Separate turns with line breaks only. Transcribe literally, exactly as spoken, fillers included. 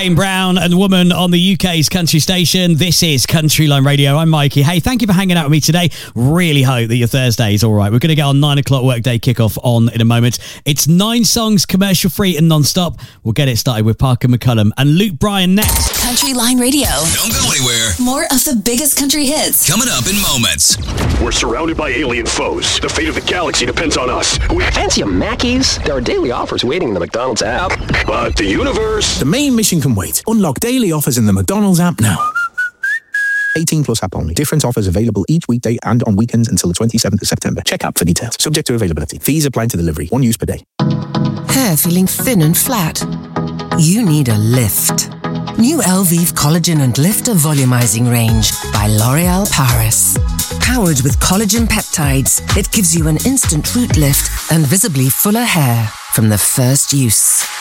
Kane Brown and Woman on the U K's country station. This is Country Line Radio. I'm Mikey. Hey, thank you for hanging out with me today. Really hope that your Thursday is all right. We're going to get on nine o'clock workday kickoff on in a moment. It's nine songs, commercial free and non-stop. We'll get it started with Parker McCullum and Luke Bryan next.
Country Line Radio.
Don't go anywhere.
More of the biggest country hits.
Coming up in moments.
We're surrounded by alien foes. The fate of the galaxy depends on us. We
fancy a Mackies? There are daily offers waiting in the McDonald's app.
But the universe...
The main mission can wait. Unlock daily offers in the McDonald's app now. eighteen plus app only. Different offers available each weekday and on weekends until the twenty-seventh of September. Check app for details. Subject to availability. Fees apply to delivery. One use per day.
Hair feeling thin and flat? You need a lift. New Elvive Collagen and Lifter Volumizing Range by L'Oréal Paris. Powered with collagen peptides, it gives you an instant root lift and visibly fuller hair from the first use.